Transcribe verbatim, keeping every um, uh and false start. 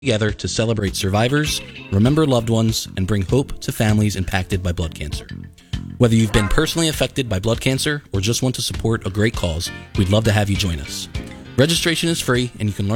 together to celebrate survivors, remember loved ones, and bring hope to families impacted by blood cancer. Whether you've been personally affected by blood cancer or just want to support a great cause, we'd love to have you join us. Registration is free, and you can learn